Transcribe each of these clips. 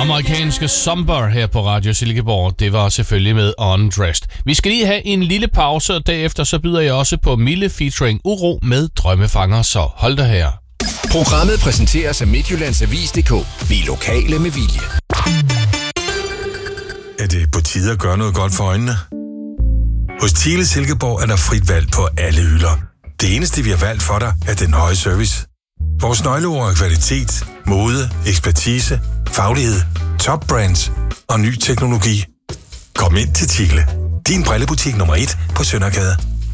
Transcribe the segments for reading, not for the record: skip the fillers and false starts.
Amerikanske Somber her på Radio Silkeborg. Det var selvfølgelig med Undressed. Vi skal lige have en lille pause, og derefter så byder jeg også på Mille featuring Uro med Drømmefanger, så hold dig her. Programmet præsenteres af Midtjyllands Avis.dk. Vi er lokale med vilje. Er det på tide at gøre noget godt for øjnene? Hos Thiele Silkeborg er der frit valg på alle hylder. Det eneste, vi har valgt for dig, er den høje service. Vores nøgleord er kvalitet, mode, ekspertise, faglighed, top brands og ny teknologi. Kom ind til Thiele. Din brillebutik nummer 1 på Søndergade.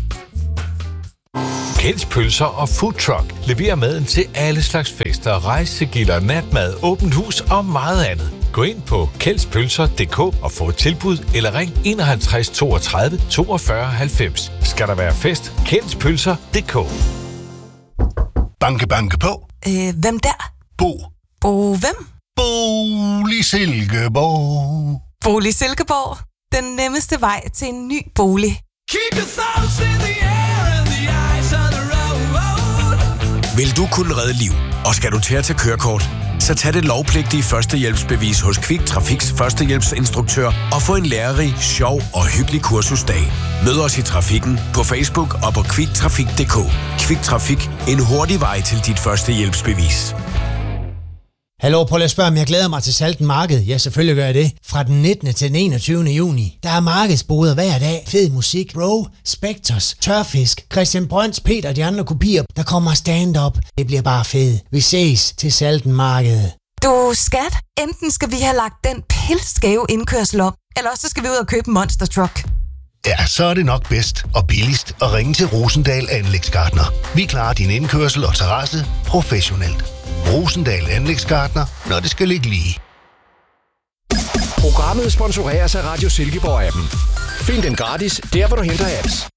Kjelds Pølser og Food Truck leverer maden til alle slags fester, rejsegilder, natmad, åbent hus og meget andet. Gå ind på kjeldspølser.dk og få et tilbud, eller ring 51 32 42 90. Skal der være fest? Kjeldspølser.dk. Banke, banke på. Hvem der? Bo. Bo hvem? Bolig Silkeborg. Bolig Silkeborg. Den nemmeste vej til en ny bolig. Keep your thoughts in the air and the eyes on the road. Vil du kunne redde liv, og skal du til at tage kørekort, så tag det lovpligtige førstehjælpsbevis hos Kvik Trafiks førstehjælpsinstruktør og få en lærerig, sjov og hyggelig kursusdag. Mød os i trafikken på Facebook og på kviktrafik.dk. Kvik Trafik, en hurtig vej til dit førstehjælpsbevis. Hallo, prøv at spørge, om jeg glæder mig til Salten Marked. Ja, selvfølgelig gør jeg det. Fra den 19. til den 21. juni. Der er markedsboder hver dag. Fed musik, Bro, Spectres, Tørfisk, Christian Brøns, Peter og de andre kopier. Der kommer stand-up. Det bliver bare fedt. Vi ses til Salten Marked. Du skat, enten skal vi have lagt den pilskæve indkørsel op, eller også skal vi ud og købe en monster truck. Ja, så er det nok bedst og billigst at ringe til Rosendal Anlægsgartner. Vi klarer din indkørsel og terrasse professionelt. Rosendal Anlægsgartner, når det skal ligge lige. Programmet sponsoreres af Radio Silkeborg-appen. Find den gratis, der hvor du henter apps.